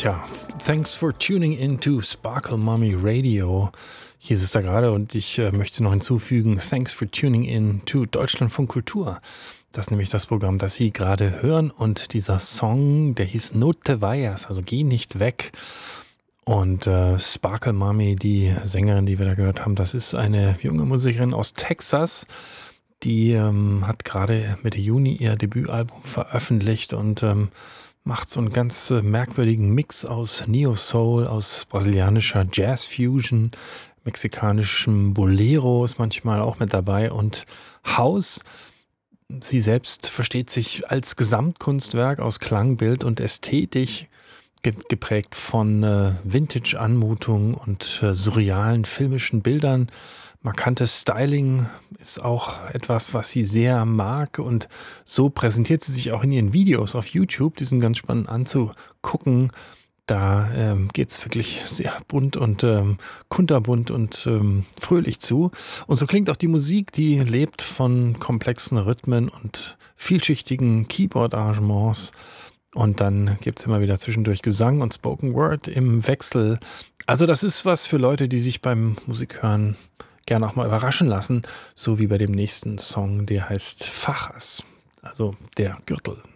Tja, thanks for tuning into Sparkle Mommy Radio. Hier ist es da gerade und ich möchte noch hinzufügen, thanks for tuning in to Deutschlandfunk Kultur. Das ist nämlich das Programm, das Sie gerade hören und dieser Song, der hieß No Te Vayas, also geh nicht weg. Und Sparkle Mommy, die Sängerin, die wir da gehört haben, das ist eine junge Musikerin aus Texas. Die hat gerade Mitte Juni ihr Debütalbum veröffentlicht und macht so einen ganz merkwürdigen Mix aus Neo-Soul, aus brasilianischer Jazz-Fusion, mexikanischem Bolero ist manchmal auch mit dabei und House. Sie selbst versteht sich als Gesamtkunstwerk aus Klang, Bild und Ästhetik, geprägt von Vintage-Anmutung und surrealen filmischen Bildern. Markantes Styling ist auch etwas, was sie sehr mag und so präsentiert sie sich auch in ihren Videos auf YouTube. Die sind ganz spannend anzugucken. Da geht's wirklich sehr bunt und kunterbunt und fröhlich zu. Und so klingt auch die Musik, die lebt von komplexen Rhythmen und vielschichtigen Keyboard-Arrangements. Und dann gibt's immer wieder zwischendurch Gesang und Spoken Word im Wechsel. Also das ist was für Leute, die sich beim Musikhören gerne auch mal überraschen lassen, so wie bei dem nächsten Song, der heißt Fajas, also der Gürtel.